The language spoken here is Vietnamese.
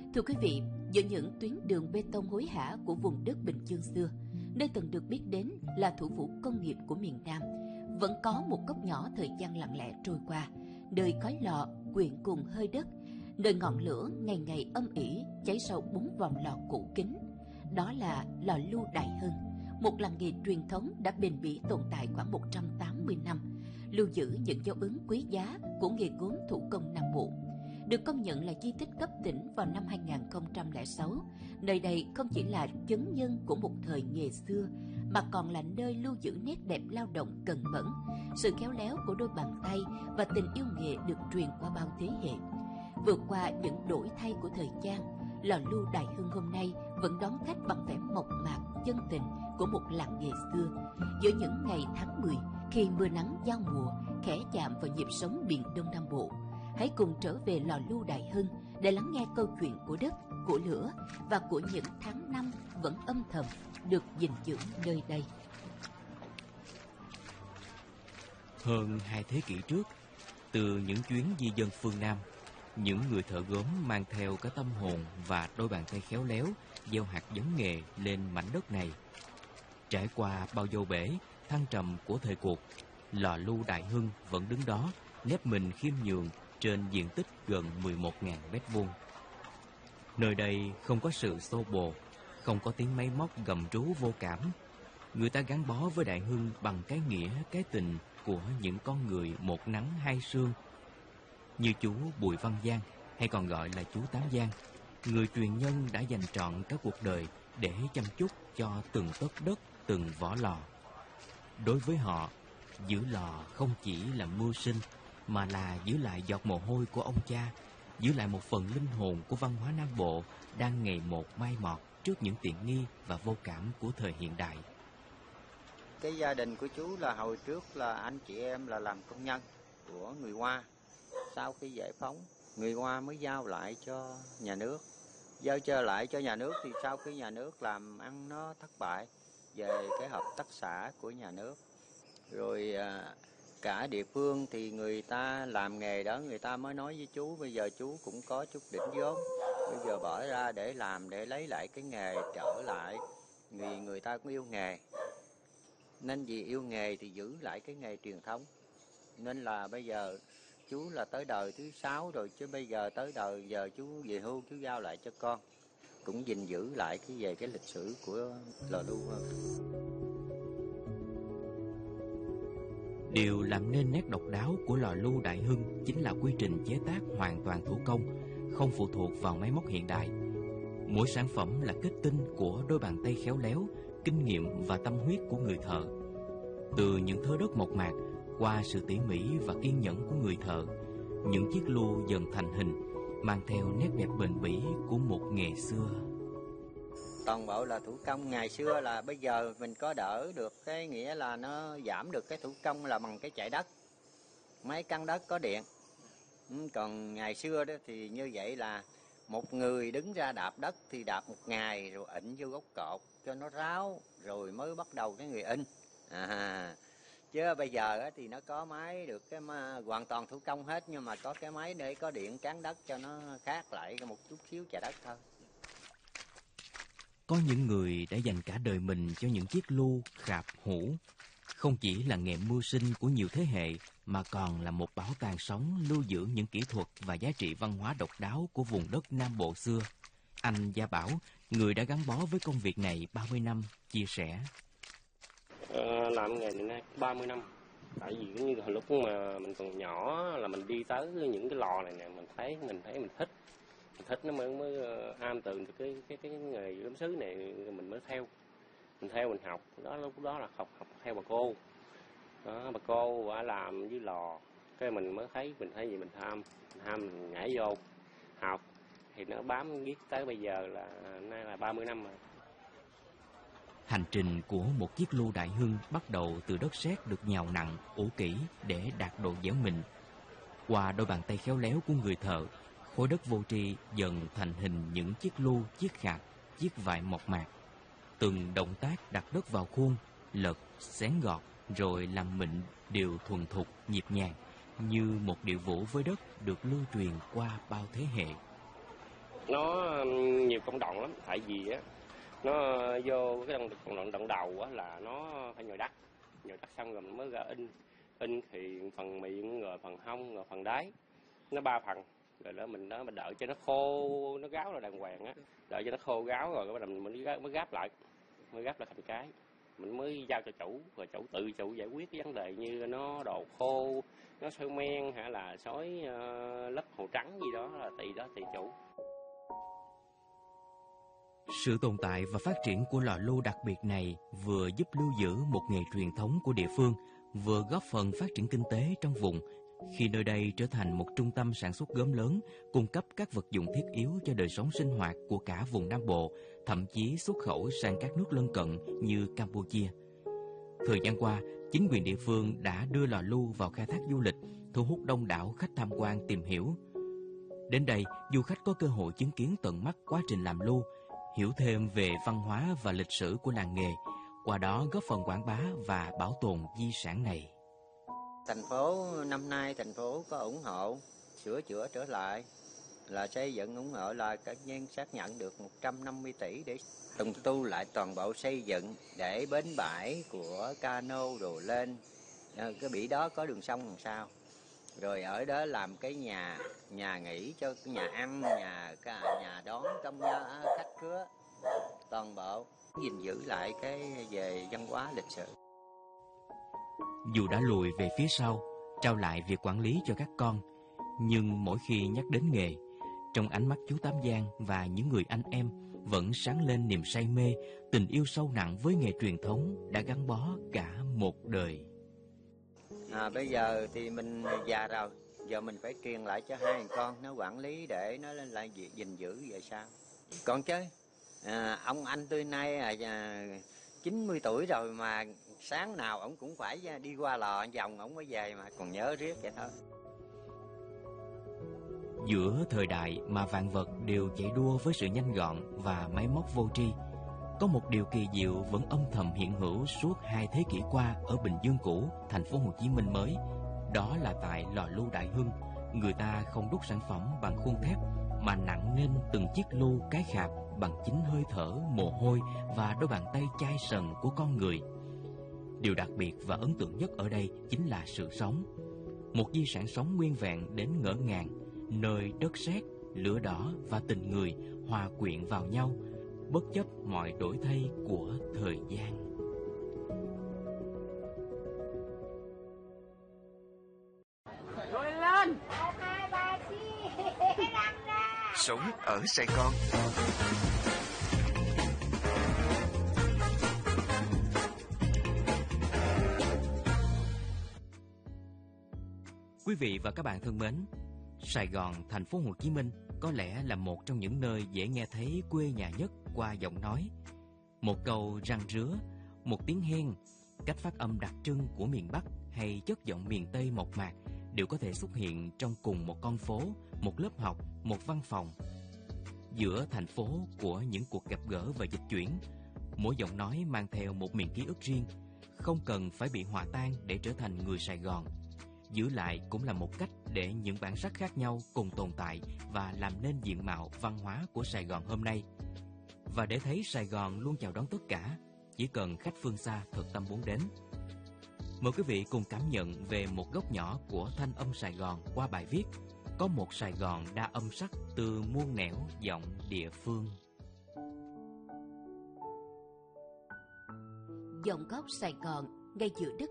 Thưa quý vị, giữa những tuyến đường bê tông hối hả của vùng đất Bình Dương xưa, nơi từng được biết đến là thủ phủ công nghiệp của miền Nam, vẫn có một góc nhỏ thời gian lặng lẽ trôi qua, nơi khói lò quyện cùng hơi đất, nơi ngọn lửa ngày ngày âm ỉ cháy sau 4 vòng lò cũ kính. Đó là lò Lu Đại Hưng, một làng nghề truyền thống đã bền bỉ tồn tại khoảng 180 năm, lưu giữ những dấu ấn quý giá của nghề gốm thủ công Nam Bộ. Được công nhận là di tích cấp tỉnh vào năm 2006, nơi đây không chỉ là chứng nhân của một thời nghề xưa, mà còn là nơi lưu giữ nét đẹp lao động cần mẫn, sự khéo léo của đôi bàn tay và tình yêu nghề được truyền qua bao thế hệ. Vượt qua những đổi thay của thời gian, lò Lu Đại Hưng hôm nay vẫn đón khách bằng vẻ mộc mạc, chân tình của một làng nghề xưa. Giữa những ngày tháng 10, khi mưa nắng giao mùa khẽ chạm vào nhịp sống miền Đông Nam Bộ, hãy cùng trở về lò Lu Đại Hưng để lắng nghe câu chuyện của đất, của lửa và của những tháng năm vẫn âm thầm được gìn giữ nơi đây. Hơn 2 thế kỷ trước, từ những chuyến di dân phương Nam, những người thợ gốm mang theo cái tâm hồn và đôi bàn tay khéo léo gieo hạt giống nghề lên mảnh đất này. Trải qua bao dâu bể, thăng trầm của thời cuộc, lò Lu Đại Hưng vẫn đứng đó, nép mình khiêm nhường trên diện tích gần 11.000 mét vuông. Nơi đây không có sự xô bồ, không có tiếng máy móc gầm rú vô cảm. Người ta gắn bó với Đại Hưng bằng cái nghĩa, cái tình của những con người một nắng hai sương. Như chú Bùi Văn Giang, hay còn gọi là chú Tám Giang, người truyền nhân đã dành trọn cả cuộc đời để chăm chút cho từng tấc đất, từng vỏ lò. Đối với họ, giữ lò không chỉ là mưu sinh, mà là giữ lại giọt mồ hôi của ông cha, giữ lại một phần linh hồn của văn hóa Nam Bộ đang ngày một mai một trước những tiện nghi và vô cảm của thời hiện đại. Cái gia đình của chú là hồi trước là anh chị em là làm công nhân của người Hoa. Sau khi giải phóng, người Hoa mới giao lại cho nhà nước. Giao trở lại cho nhà nước thì sau khi nhà nước làm ăn nó thất bại về cái hợp tác xã của nhà nước. Rồi cả địa phương thì người ta làm nghề đó, người ta mới nói với chú bây giờ chú cũng có chút đỉnh vốn, bây giờ bỏ ra để làm, để lấy lại cái nghề trở lại. Vì người ta cũng yêu nghề, nên vì yêu nghề thì giữ lại cái nghề truyền thống. Nên là bây giờ chú là tới đời thứ 6 rồi, chứ bây giờ tới đời giờ chú về hưu, chú giao lại cho con, cũng gìn giữ lại về cái lịch sử của lò Lu. Điều làm nên nét độc đáo của lò Lu Đại Hưng chính là quy trình chế tác hoàn toàn thủ công, không phụ thuộc vào máy móc hiện đại. Mỗi sản phẩm là kết tinh của đôi bàn tay khéo léo, kinh nghiệm và tâm huyết của người thợ. Từ những thớ đất mộc mạc, qua sự tỉ mỉ và kiên nhẫn của người thợ, những chiếc lu dần thành hình, mang theo nét đẹp bền bỉ của một nghề xưa. Toàn bộ là thủ công. Ngày xưa là bây giờ mình có đỡ được cái nghĩa là nó giảm được cái thủ công là bằng cái chạy đất, máy căng đất có điện. Còn ngày xưa đó thì như vậy là một người đứng ra đạp đất thì đạp một ngày rồi ịnh vô gốc cột cho nó ráo rồi mới bắt đầu cái người in. Chứ bây giờ thì nó có máy được cái hoàn toàn thủ công hết, nhưng mà có cái máy để có điện cán đất cho nó khác lại một chút xíu chạy đất thôi. Có những người đã dành cả đời mình cho những chiếc lu khạp hũ. Không chỉ là nghề mưu sinh của nhiều thế hệ, mà còn là một bảo tàng sống lưu giữ những kỹ thuật và giá trị văn hóa độc đáo của vùng đất Nam Bộ xưa. Anh Gia Bảo, người đã gắn bó với công việc này 30 năm, chia sẻ. Làm nghề này 30 năm. Tại vì như lúc mà mình còn nhỏ là mình đi tới những cái lò này nè, mình thấy mình thích. Mình thích nó mới am tường được cái nghề gốm sứ này, mình mới theo. Mình học. Lúc đó là học theo bà cô. Đó, bà cô bà làm với lò. Cái mình mới thấy gì mình tham mình nhảy vô học thì nó bám viết tới bây giờ là nay là 30 năm rồi. Hành trình của một chiếc lu Đại Hưng bắt đầu từ đất sét được nhào nặng, ủ kỹ để đạt độ dẻo mịn. Qua đôi bàn tay khéo léo của người thợ, khối đất vô tri dần thành hình những chiếc lu, chiếc khạp, chiếc vại mộc mạc. Từng động tác đặt đất vào khuôn, lật, xén gọt rồi làm mịn đều thuần thục, nhịp nhàng, như một điệu vũ với đất được lưu truyền qua bao thế hệ. Nó nhiều công đoạn lắm, tại vì á nó vô cái công đoạn đoạn đầu á là nó phải nhồi đất xong rồi mình mới ra in thì phần miệng rồi phần hông rồi phần đáy, nó 3 phần. Rồi đó mình đợi cho nó khô, nó ráo là đàng hoàng á, đợi cho nó khô ráo rồi bắt đầu mình mới gáp lại thành cái, mình mới giao cho chủ, rồi chủ giải quyết cái vấn đề như nó đồ khô, nó sôi men hay là xói lớp màu trắng gì đó, là tùy chủ. Sự tồn tại và phát triển của lò lu đặc biệt này vừa giúp lưu giữ một nghề truyền thống của địa phương, vừa góp phần phát triển kinh tế trong vùng, khi nơi đây trở thành một trung tâm sản xuất gốm lớn, cung cấp các vật dụng thiết yếu cho đời sống sinh hoạt của cả vùng Nam Bộ, thậm chí xuất khẩu sang các nước lân cận như Campuchia. Thời gian qua, chính quyền địa phương đã đưa lò lu vào khai thác du lịch, thu hút đông đảo khách tham quan tìm hiểu. Đến đây, du khách có cơ hội chứng kiến tận mắt quá trình làm lu, hiểu thêm về văn hóa và lịch sử của làng nghề, qua đó góp phần quảng bá và bảo tồn di sản này. Thành phố năm nay thành phố có ủng hộ sửa chữa trở lại, là xây dựng ủng hộ là cả nhân xác nhận được 150 tỷ để trùng tu lại toàn bộ xây dựng, để bến bãi của cano đồ lên. Cái bỉ đó có đường sông đằng sau. Rồi ở đó làm cái nhà nghỉ cho nhà ăn, nhà đón công khách khứa, toàn bộ gìn giữ lại cái về văn hóa lịch sử. Dù đã lùi về phía sau, trao lại việc quản lý cho các con, nhưng mỗi khi nhắc đến nghề, trong ánh mắt chú Tám Giang và những người anh em vẫn sáng lên niềm say mê, tình yêu sâu nặng với nghề truyền thống đã gắn bó cả một đời. Bây giờ thì mình già rồi, giờ mình phải truyền lại cho hai con nó quản lý để nó lên lại gìn giữ về sau. Còn chứ, ông anh tôi nay 90 tuổi rồi mà sáng nào ổng cũng phải đi qua lò vòng ổng mới về mà còn nhớ riết vậy thôi. Giữa thời đại mà vạn vật đều chạy đua với sự nhanh gọn và máy móc vô tri, có một điều kỳ diệu vẫn âm thầm hiện hữu suốt 2 thế kỷ qua ở Bình Dương cũ, thành phố Hồ Chí Minh mới. Đó là tại lò lu Đại Hưng, người ta không đúc sản phẩm bằng khuôn thép mà nặng nên từng chiếc lu cái khạp bằng chính hơi thở, mồ hôi và đôi bàn tay chai sần của con người. Điều đặc biệt và ấn tượng nhất ở đây chính là sự sống. Một di sản sống nguyên vẹn đến ngỡ ngàng, nơi đất sét, lửa đỏ và tình người hòa quyện vào nhau, bất chấp mọi đổi thay của thời gian. Rồi lên. Sống ở Sài Gòn. Quý vị và các bạn thân mến, Sài Gòn, thành phố Hồ Chí Minh có lẽ là một trong những nơi dễ nghe thấy quê nhà nhất qua giọng nói. Một câu răng rứa, một tiếng hen, cách phát âm đặc trưng của miền Bắc hay chất giọng miền Tây mộc mạc đều có thể xuất hiện trong cùng một con phố, một lớp học, một văn phòng. Giữa thành phố của những cuộc gặp gỡ và dịch chuyển, mỗi giọng nói mang theo một miền ký ức riêng, không cần phải bị hòa tan để trở thành người Sài Gòn. Giữ lại cũng là một cách để những bản sắc khác nhau cùng tồn tại và làm nên diện mạo văn hóa của Sài Gòn hôm nay. Và để thấy Sài Gòn luôn chào đón tất cả, chỉ cần khách phương xa thật tâm muốn đến. Mời quý vị cùng cảm nhận về một góc nhỏ của thanh âm Sài Gòn qua bài viết Có một Sài Gòn đa âm sắc từ muôn nẻo giọng địa phương. Giọng góc Sài Gòn ngay giữa đất